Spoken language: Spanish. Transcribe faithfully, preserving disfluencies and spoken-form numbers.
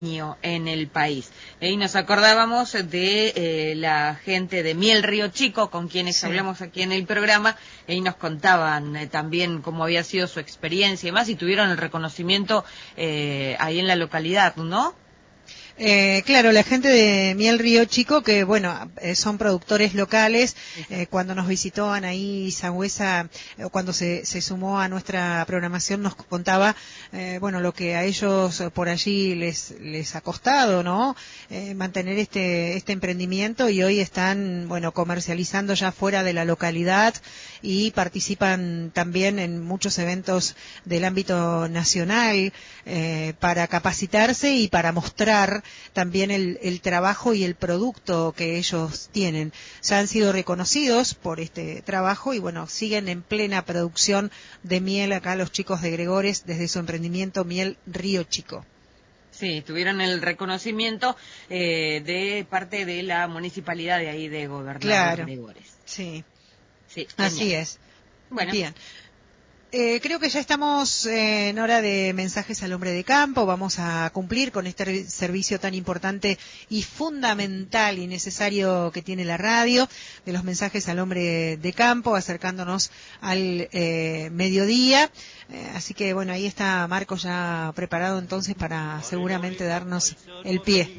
en el país. Y nos acordábamos de eh, la gente de Miel Río Chico, con quienes sí. hablamos aquí en el programa, y nos contaban eh, también cómo había sido su experiencia y más, y tuvieron el reconocimiento eh, ahí en la localidad, ¿no? Eh, claro, la gente de Miel Río Chico, que bueno, eh, son productores locales, eh, cuando nos visitó Anaí Sangüesa, eh, cuando se, se sumó a nuestra programación, nos contaba, eh, bueno, lo que a ellos por allí les, les ha costado, ¿no? Eh, mantener este, este emprendimiento, y hoy están, bueno, comercializando ya fuera de la localidad y participan también en muchos eventos del ámbito nacional, eh, para capacitarse y para mostrar también el, el trabajo y el producto que ellos tienen. Ya han sido reconocidos por este trabajo y bueno, siguen en plena producción de miel acá los chicos de Gregores desde su emprendimiento Miel Río Chico. Sí, tuvieron el reconocimiento eh, de parte de la municipalidad de ahí de Gobernador Claro, Gregores. Sí, sí, así es. Bueno. Bien. Eh, creo que ya estamos eh, en hora de mensajes al hombre de campo. Vamos a cumplir con este servicio tan importante y fundamental y necesario que tiene la radio, de los mensajes al hombre de campo, acercándonos al eh, mediodía. Eh, así que bueno, ahí está Marco ya preparado entonces para seguramente darnos el pie.